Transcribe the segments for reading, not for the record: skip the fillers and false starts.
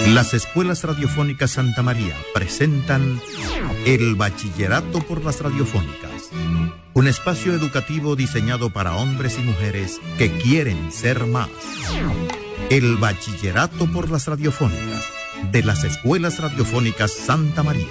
Las escuelas radiofónicas Santa María presentan el Bachillerato por las Radiofónicas, un espacio educativo diseñado para hombres y mujeres que quieren ser más. El Bachillerato por las Radiofónicas de las escuelas radiofónicas Santa María.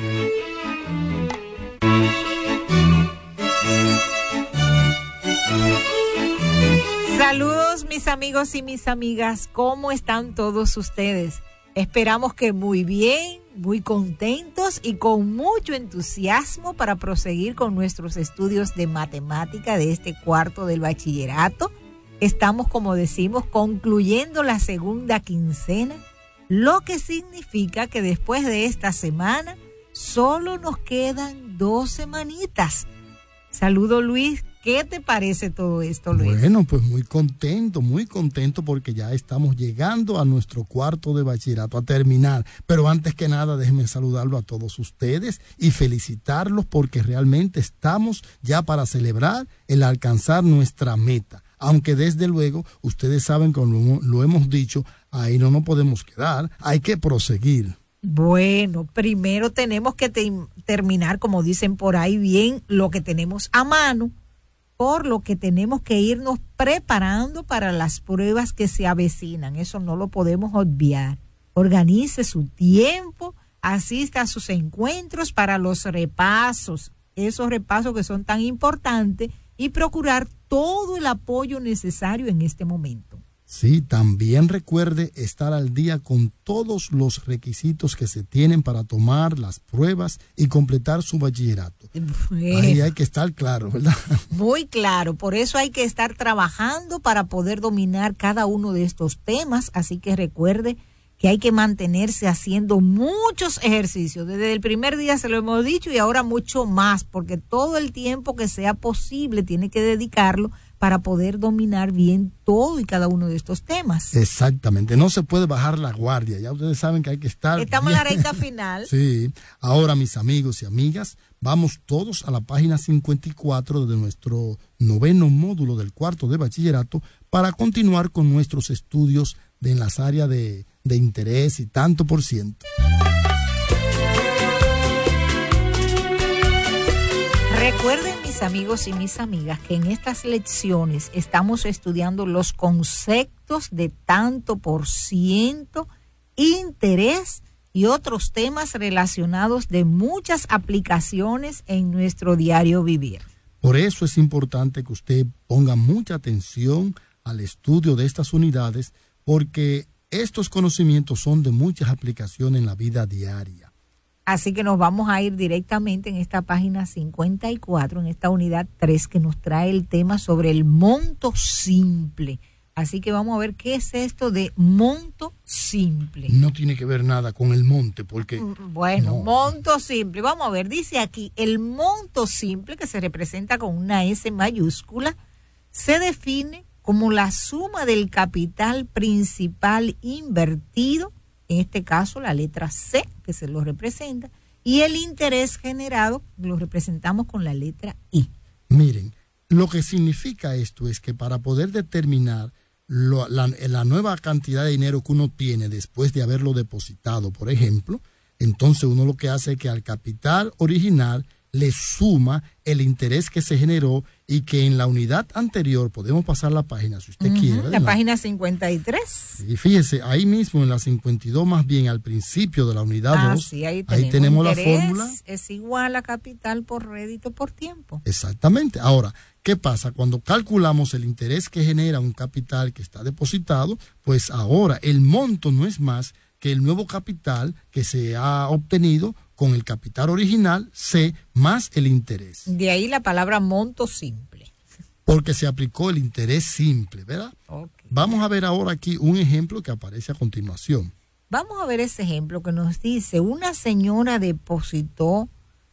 Saludos mis amigos y mis amigas, ¿cómo están todos ustedes? Esperamos que muy bien, muy contentos y con mucho entusiasmo para proseguir con nuestros estudios de matemática de este cuarto del bachillerato. Estamos, como decimos, concluyendo la segunda quincena, lo que significa que después de esta semana solo nos quedan 2 semanitas. Saludo, Luis. ¿Qué te parece todo esto, Luis? Bueno, pues muy contento porque ya estamos llegando a nuestro cuarto de bachillerato, a terminar. Pero antes que nada, déjenme saludarlo a todos ustedes y felicitarlos porque realmente estamos ya para celebrar el alcanzar nuestra meta. Aunque desde luego, ustedes saben, como lo hemos dicho, ahí no nos podemos quedar, hay que proseguir. Bueno, primero tenemos que terminar, como dicen por ahí, bien lo que tenemos a mano, por lo que tenemos que irnos preparando para las pruebas que se avecinan. Eso no lo podemos obviar. Organice su tiempo, asista a sus encuentros para los repasos, esos repasos que son tan importantes, y procurar todo el apoyo necesario en este momento. Sí, también recuerde estar al día con todos los requisitos que se tienen para tomar las pruebas y completar su bachillerato. Bueno, ahí hay que estar claro, ¿verdad? Muy claro, por eso hay que estar trabajando para poder dominar cada uno de estos temas, así que recuerde que hay que mantenerse haciendo muchos ejercicios. Desde el primer día se lo hemos dicho y ahora mucho más, porque todo el tiempo que sea posible tiene que dedicarlo para poder dominar bien todo y cada uno de estos temas. Exactamente, no se puede bajar la guardia, ya ustedes saben que hay que estar... Estamos en la recta final. Sí, ahora mis amigos y amigas, vamos todos a la página 54 de nuestro 9º módulo del cuarto de bachillerato para continuar con nuestros estudios en las áreas de interés y tanto por ciento. Recuerden, mis amigos y mis amigas, que en estas lecciones estamos estudiando los conceptos de tanto por ciento, interés y otros temas relacionados de muchas aplicaciones en nuestro diario vivir. Por eso es importante que usted ponga mucha atención al estudio de estas unidades, porque estos conocimientos son de muchas aplicaciones en la vida diaria. Así que nos vamos a ir directamente en esta página 54, en esta unidad 3, que nos trae el tema sobre el monto simple. Así que vamos a ver qué es esto de monto simple. No tiene que ver nada con el monte, porque... Bueno, no. Monto simple. Vamos a ver, dice aquí, el monto simple, que se representa con una S mayúscula, se define como la suma del capital principal invertido, en este caso la letra C, que se lo representa, y el interés generado lo representamos con la letra I. Miren, lo que significa esto es que para poder determinar la nueva cantidad de dinero que uno tiene después de haberlo depositado, por ejemplo, entonces uno lo que hace es que al capital original le suma el interés que se generó y que en la unidad anterior, podemos pasar la página si usted quiere. La página 53. Y fíjese, ahí mismo en la 52 más bien al principio de la unidad 2, sí, ahí tenemos la fórmula. Es igual a capital por rédito por tiempo. Exactamente. Ahora, ¿qué pasa? Cuando calculamos el interés que genera un capital que está depositado, pues ahora el monto no es más que el nuevo capital que se ha obtenido con el capital original C más el interés. De ahí la palabra monto simple. Porque se aplicó el interés simple, ¿verdad? Okay. Vamos a ver ahora aquí un ejemplo que aparece a continuación. Vamos a ver ese ejemplo que nos dice, una señora depositó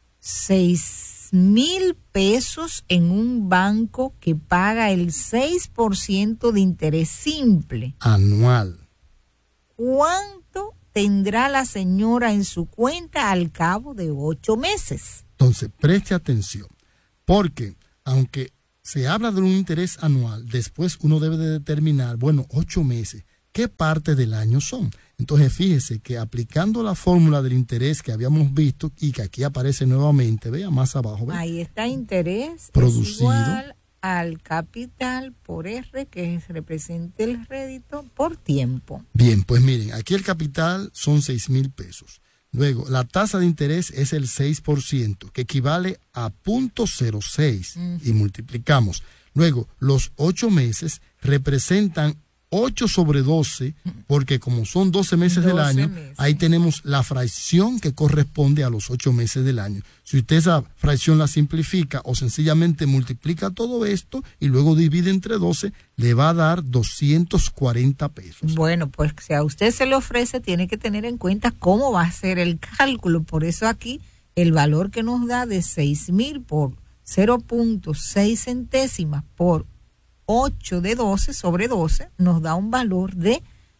6,000 pesos en un banco que paga el 6% de interés simple. Anual. ¿Cuánto tendrá la señora en su cuenta al cabo de 8 meses? Entonces, preste atención, porque aunque se habla de un interés anual, después uno debe de determinar, bueno, 8 meses, ¿qué parte del año son? Entonces fíjese que aplicando la fórmula del interés que habíamos visto y que aquí aparece nuevamente, vea más abajo. ¿Ve? Ahí está, interés producido es igual al capital por R, que representa el rédito por tiempo. Bien, pues miren, aquí el capital son 6,000 pesos. Luego, la tasa de interés es el 6%, que equivale a 0.06 y multiplicamos. Luego, los 8 meses representan 8 sobre 12, porque como son 12 meses del año, ahí tenemos la fracción que corresponde a los 8 meses del año. Si usted esa fracción la simplifica o sencillamente multiplica todo esto y luego divide entre 12, le va a dar 240 pesos. Bueno, pues si a usted se le ofrece, tiene que tener en cuenta cómo va a ser el cálculo. Por eso aquí el valor que nos da de 6,000 por 0.6 centésimas por 8 de 12 sobre 12 nos da un valor de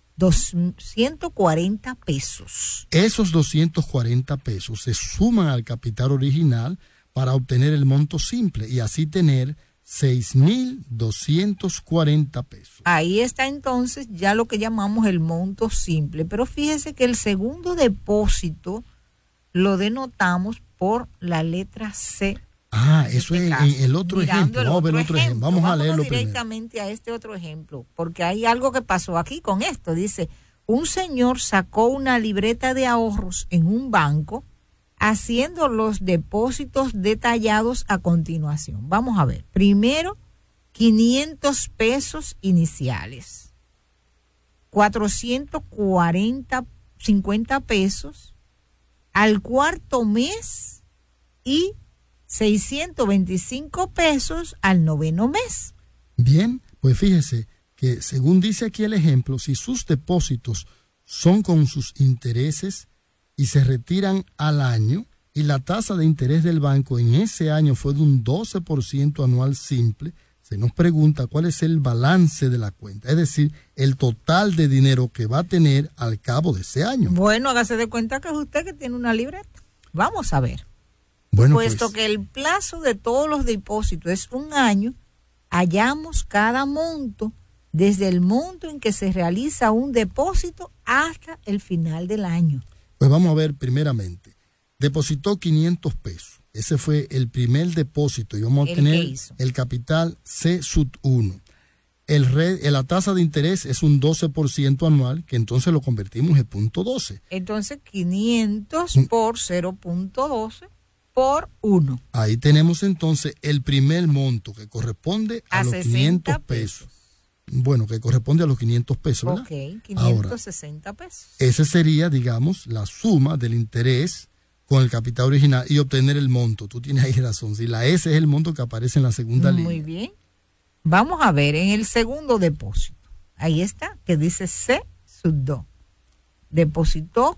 240 pesos. Esos 240 pesos se suman al capital original para obtener el monto simple y así tener 6,240 pesos. Ahí está entonces ya lo que llamamos el monto simple, pero fíjese que el segundo depósito lo denotamos por la letra C. Eso es en el otro ejemplo. Vamos a ver otro ejemplo. Vamos a leerlo directamente a este otro ejemplo, porque hay algo que pasó aquí con esto. Dice, un señor sacó una libreta de ahorros en un banco haciendo los depósitos detallados a continuación. Vamos a ver. Primero, 500 pesos iniciales, 450 pesos al cuarto mes y 625 pesos al noveno mes. Bien, pues fíjese que según dice aquí el ejemplo, si sus depósitos son con sus intereses y se retiran al año y la tasa de interés del banco en ese año fue de un 12% anual simple, se nos pregunta cuál es el balance de la cuenta, es decir, el total de dinero que va a tener al cabo de ese año. Bueno, hágase de cuenta que es usted que tiene una libreta. Vamos a ver. Bueno, puesto que el plazo de todos los depósitos es un año, hallamos cada monto desde el monto en que se realiza un depósito hasta el final del año. Pues vamos a ver primeramente. Depositó 500 pesos. Ese fue el primer depósito y vamos a tener el capital C sub 1. La tasa de interés es un 12% anual, que entonces lo convertimos en 0.12. Entonces 500 por 0.12. por 1. Ahí tenemos entonces el primer monto que corresponde a los 500 pesos. Bueno, que corresponde a los 500 pesos, ¿verdad? Ok, 560 pesos. Ese sería, digamos, la suma del interés con el capital original y obtener el monto. Tú tienes ahí razón. Si la S es el monto que aparece en la segunda línea. Muy bien. Vamos a ver en el segundo depósito. Ahí está, que dice C sub 2. Depositó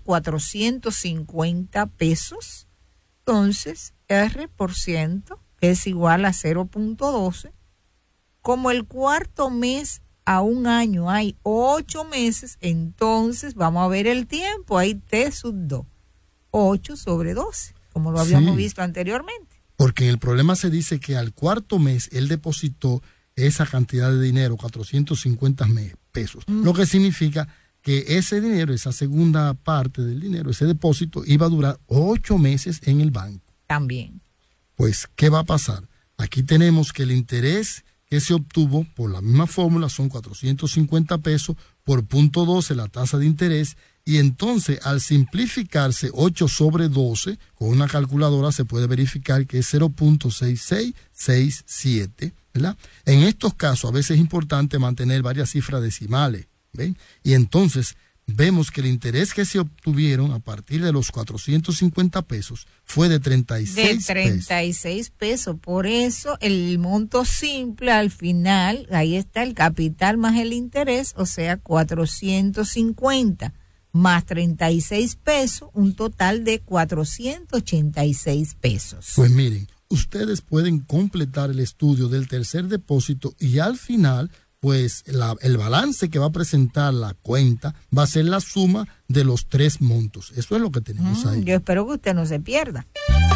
450 pesos. Entonces, R%, que es igual a 0.12, como el cuarto mes a un año hay 8 meses, entonces vamos a ver el tiempo, ahí T sub 2, 8 sobre 12, como lo habíamos visto anteriormente. Porque en el problema se dice que al cuarto mes él depositó esa cantidad de dinero, 450 pesos, lo que significa que ese dinero, esa segunda parte del dinero, ese depósito, iba a durar 8 meses en el banco. También. Pues, ¿qué va a pasar? Aquí tenemos que el interés que se obtuvo por la misma fórmula son 450 pesos por 0.12 la tasa de interés, y entonces al simplificarse 8 sobre 12, con una calculadora se puede verificar que es 0.6667, ¿verdad? En estos casos a veces es importante mantener varias cifras decimales. ¿Ven? Y entonces vemos que el interés que se obtuvieron a partir de los 450 pesos fue de 36 pesos. Por eso el monto simple al final, ahí está el capital más el interés, o sea, 450 más 36 pesos, un total de 486 pesos. Pues miren, ustedes pueden completar el estudio del tercer depósito y al final pues el balance que va a presentar la cuenta va a ser la suma de los 3 montos. Eso es lo que tenemos ahí. Yo espero que usted no se pierda.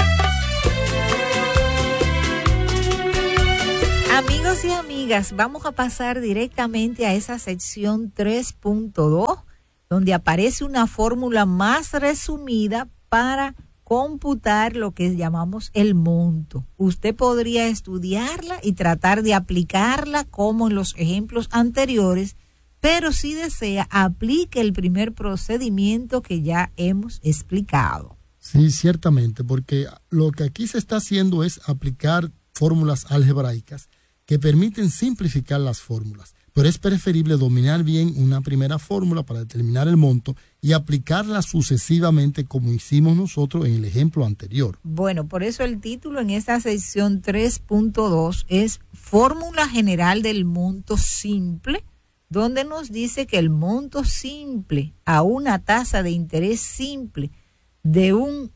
Amigos y amigas, vamos a pasar directamente a esa sección 3.2 donde aparece una fórmula más resumida para computar lo que llamamos el monto. Usted podría estudiarla y tratar de aplicarla como en los ejemplos anteriores, pero si desea, aplique el primer procedimiento que ya hemos explicado. Sí, ciertamente, porque lo que aquí se está haciendo es aplicar fórmulas algebraicas que permiten simplificar las fórmulas, pero es preferible dominar bien una primera fórmula para determinar el monto y aplicarla sucesivamente como hicimos nosotros en el ejemplo anterior. Bueno, por eso el título en esta sección 3.2 es Fórmula General del Monto Simple, donde nos dice que el monto simple a una tasa de interés simple de un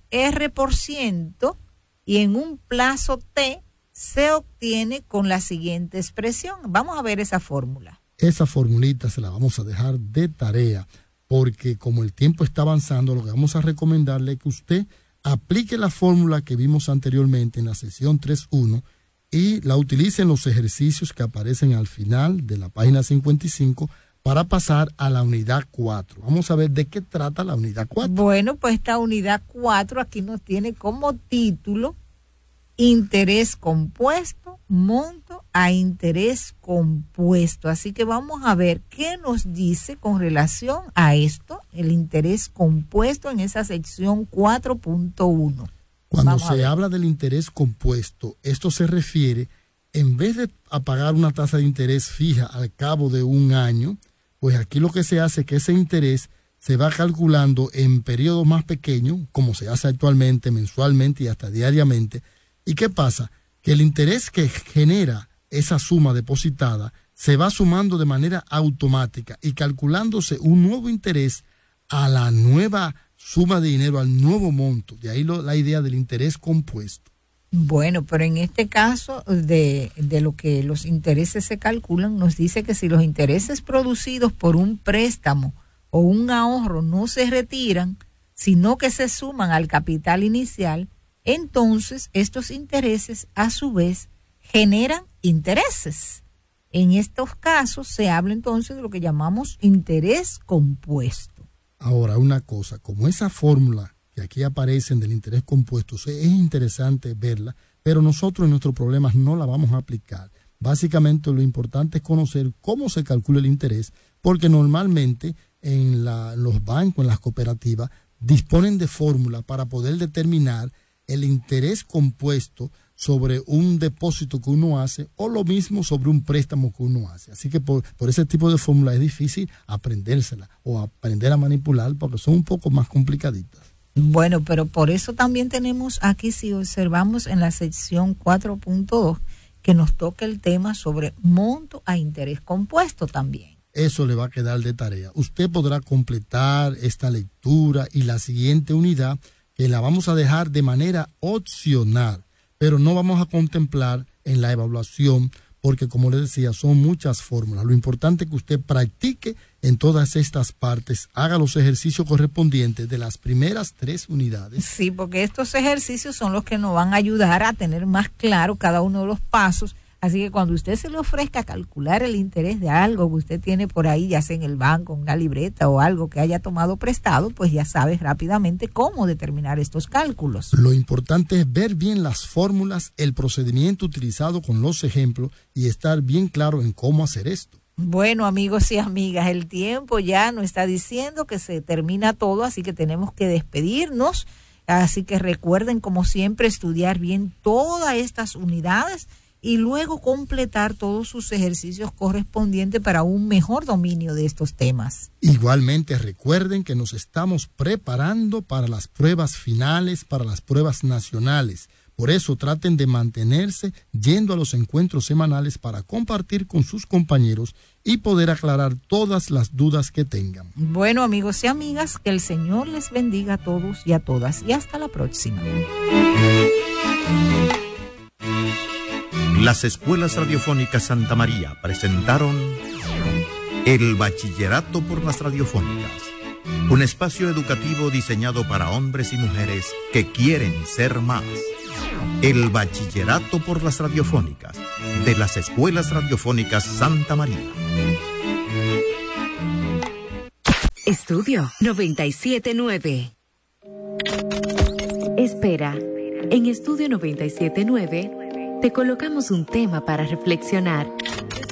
R% y en un plazo T se obtiene con la siguiente expresión. Vamos a ver esa fórmula. Esa formulita se la vamos a dejar de tarea, porque como el tiempo está avanzando, lo que vamos a recomendarle es que usted aplique la fórmula que vimos anteriormente en la sección 3.1 y la utilice en los ejercicios que aparecen al final de la página 55 para pasar a la unidad 4. Vamos a ver de qué trata la unidad 4. Bueno, pues esta unidad 4 aquí nos tiene como título interés compuesto, monto a interés compuesto. Así que vamos a ver qué nos dice con relación a esto, el interés compuesto en esa sección 4.1. Cuando se habla del interés compuesto, esto se refiere, en vez de pagar una tasa de interés fija al cabo de un año, pues aquí lo que se hace es que ese interés se va calculando en periodos más pequeños, como se hace actualmente, mensualmente y hasta diariamente. ¿Y qué pasa? Que el interés que genera esa suma depositada se va sumando de manera automática y calculándose un nuevo interés a la nueva suma de dinero, al nuevo monto. De ahí la idea del interés compuesto. Bueno, pero en este caso de lo que los intereses se calculan, nos dice que si los intereses producidos por un préstamo o un ahorro no se retiran, sino que se suman al capital inicial, entonces estos intereses a su vez generan intereses. En estos casos se habla entonces de lo que llamamos interés compuesto. Ahora, una cosa, como esa fórmula que aquí aparecen del interés compuesto, es interesante verla, pero nosotros en nuestros problemas no la vamos a aplicar. Básicamente lo importante es conocer cómo se calcula el interés, porque normalmente en los bancos, en las cooperativas, disponen de fórmula para poder determinar el interés compuesto sobre un depósito que uno hace o lo mismo sobre un préstamo que uno hace. Así que por ese tipo de fórmula es difícil aprendérsela o aprender a manipular porque son un poco más complicaditas. Bueno, pero por eso también tenemos aquí, si observamos en la sección 4.2, que nos toca el tema sobre monto a interés compuesto también. Eso le va a quedar de tarea. Usted podrá completar esta lectura y la siguiente unidad, que la vamos a dejar de manera opcional, pero no vamos a contemplar en la evaluación, porque como les decía, son muchas fórmulas. Lo importante es que usted practique en todas estas partes, haga los ejercicios correspondientes de las primeras 3 unidades. Sí, porque estos ejercicios son los que nos van a ayudar a tener más claro cada uno de los pasos. Así que cuando usted se le ofrezca calcular el interés de algo que usted tiene por ahí, ya sea en el banco, en una libreta o algo que haya tomado prestado, pues ya sabe rápidamente cómo determinar estos cálculos. Lo importante es ver bien las fórmulas, el procedimiento utilizado con los ejemplos y estar bien claro en cómo hacer esto. Bueno, amigos y amigas, el tiempo ya nos está diciendo que se termina todo, así que tenemos que despedirnos. Así que recuerden, como siempre, estudiar bien todas estas unidades y luego completar todos sus ejercicios correspondientes para un mejor dominio de estos temas. Igualmente recuerden que nos estamos preparando para las pruebas finales, para las pruebas nacionales. Por eso traten de mantenerse yendo a los encuentros semanales para compartir con sus compañeros y poder aclarar todas las dudas que tengan. Bueno, amigos y amigas, que el Señor les bendiga a todos y a todas y hasta la próxima. Las escuelas radiofónicas Santa María presentaron El Bachillerato por las Radiofónicas, un espacio educativo diseñado para hombres y mujeres que quieren ser más. El Bachillerato por las Radiofónicas, de las escuelas radiofónicas Santa María. Estudio 97.9. Espera, en Estudio 97.9 te colocamos un tema para reflexionar.